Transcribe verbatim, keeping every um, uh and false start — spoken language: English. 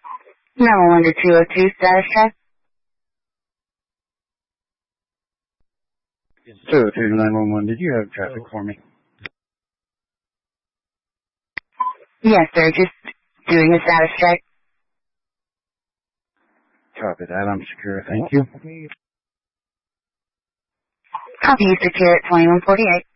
nine one one to two oh two, status check. two oh two to nine one one, did you have traffic for me? Yes, sir, just doing a status check. Copy that, I'm secure, thank you. Copy you secure at twenty-one forty-eight.